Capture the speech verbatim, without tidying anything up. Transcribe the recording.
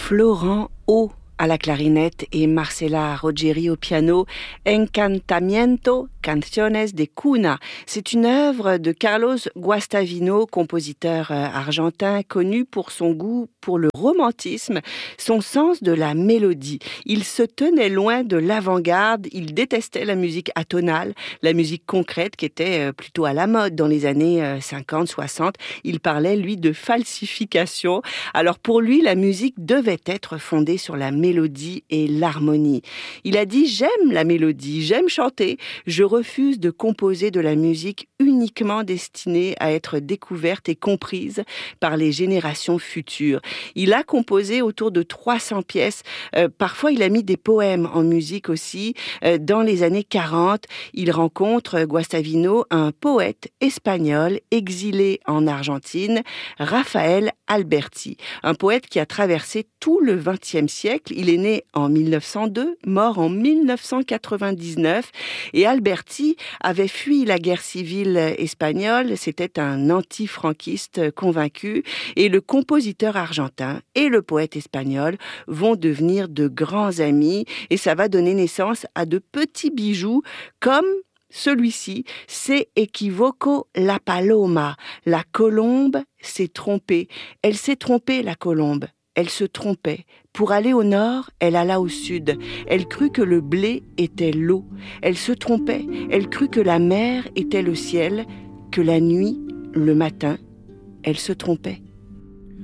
Florent O à la clarinette et Marcela Rogeri au piano, Encantamiento, Canciones de Cuna. C'est une œuvre de Carlos Guastavino, compositeur argentin connu pour son goût pour le romantisme, son sens de la mélodie. Il se tenait loin de l'avant-garde, il détestait la musique atonale, la musique concrète qui était plutôt à la mode dans les années cinquante soixante. Il parlait, lui, de falsification. Alors pour lui, la musique devait être fondée sur la mélodie et l'harmonie. Il a dit « J'aime la mélodie, j'aime chanter, je refuse de composer de la musique uniquement destinée à être découverte et comprise par les générations futures. » Il a composé autour de trois cents pièces. Euh, parfois, il a mis des poèmes en musique aussi. Euh, dans les années quarante, il rencontre, Guastavino, un poète espagnol exilé en Argentine, Rafael Alberti, un poète qui a traversé tout le vingtième siècle. Il est né en mille neuf cent deux, mort en mille neuf cent quatre-vingt-dix-neuf. Et Alberti avait fui la guerre civile espagnole. C'était un anti-franquiste convaincu. Et le compositeur argentin et le poète espagnol vont devenir de grands amis. Et ça va donner naissance à de petits bijoux comme celui-ci, C'est equivoco la paloma. La colombe s'est trompée. Elle s'est trompée, la colombe. Elle se trompait. Pour aller au nord, elle alla au sud. Elle crut que le blé était l'eau. Elle se trompait. Elle crut que la mer était le ciel, que la nuit, le matin. Elle se trompait.